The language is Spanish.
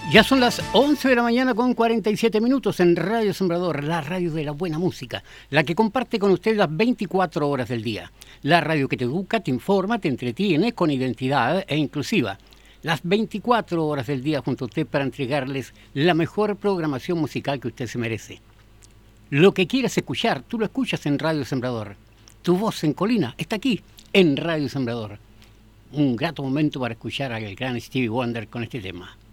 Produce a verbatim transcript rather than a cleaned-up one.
Ya son las once de la mañana con cuarenta y siete minutos en Radio Sembrador, la radio de la buena música, la que comparte con usted las veinticuatro horas del día. La radio que te educa, te informa, te entretiene con identidad e inclusiva. Las veinticuatro horas del día junto a usted para entregarles la mejor programación musical que usted se merece. Lo que quieras escuchar, tú lo escuchas en Radio Sembrador. Tu voz en colina está aquí, en Radio Sembrador. Un grato momento para escuchar al gran Stevie Wonder con este tema.